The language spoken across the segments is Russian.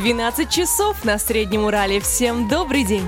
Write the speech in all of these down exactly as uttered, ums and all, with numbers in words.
двенадцать часов на Среднем Урале. Всем добрый день!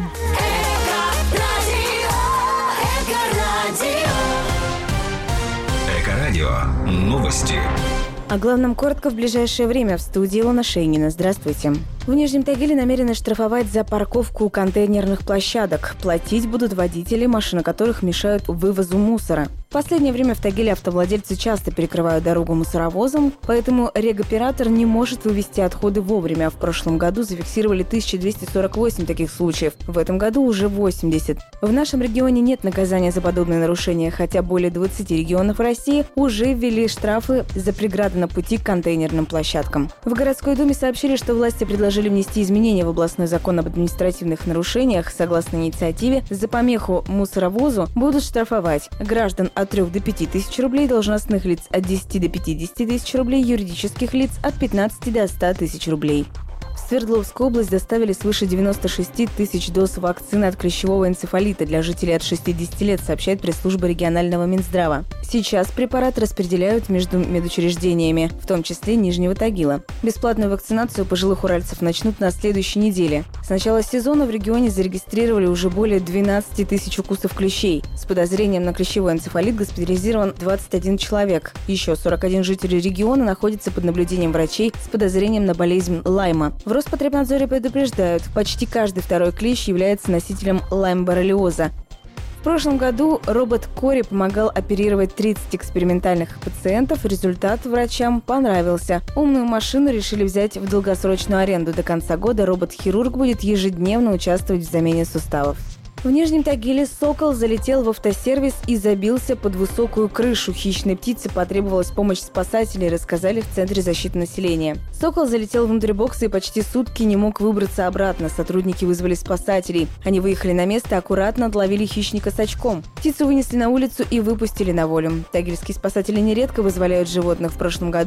Эко-радио. Новости. О главном коротко в ближайшее время. В студии Илона Шейнина. Здравствуйте. В Нижнем Тагиле намерены штрафовать за парковку контейнерных площадок. Платить будут водители, машины которых мешают вывозу мусора. В последнее время в Тагиле автовладельцы часто перекрывают дорогу мусоровозом, поэтому регоператор не может вывести отходы вовремя. В прошлом году зафиксировали тысяча двести сорок восемь таких случаев. В этом году уже восемьдесят. В нашем регионе нет наказания за подобные нарушения, хотя более двадцати регионов России уже ввели штрафы за преграды на пути к контейнерным площадкам. В городской думе сообщили, что власти предложили внести изменения в областной закон об административных нарушениях. Согласно инициативе, за помеху мусоровозу будут штрафовать граждан от трёх до пяти тысяч рублей, должностных лиц от десяти до пятидесяти тысяч рублей, юридических лиц от пятнадцати до ста тысяч рублей. В Свердловскую область доставили свыше девяноста шести тысяч доз вакцины от клещевого энцефалита для жителей от шестидесяти лет, сообщает пресс-служба регионального Минздрава. Сейчас препарат распределяют между медучреждениями, в том числе Нижнего Тагила. Бесплатную вакцинацию пожилых уральцев начнут на следующей неделе. С начала сезона в регионе зарегистрировали уже более двенадцати тысяч укусов клещей. С подозрением на клещевой энцефалит госпитализирован двадцать один человек. Еще сорок один житель региона находится под наблюдением врачей с подозрением на болезнь Лайма. В Роспотребнадзоре предупреждают, почти каждый второй клещ является носителем лайм-боррелиоза. В прошлом году робот Кори помогал оперировать тридцать экспериментальных пациентов. Результат врачам понравился. Умную машину решили взять в долгосрочную аренду. До конца года робот-хирург будет ежедневно участвовать в замене суставов. В Нижнем Тагиле сокол залетел в автосервис и забился под высокую крышу. Хищной птице потребовалась помощь спасателей, рассказали в Центре защиты населения. Сокол залетел внутрь бокса и почти сутки не мог выбраться обратно. Сотрудники вызвали спасателей. Они выехали на место, аккуратно отловили хищника с очком. Птицу вынесли на улицу и выпустили на волю. Тагильские спасатели нередко вызволяют животных. В прошлом году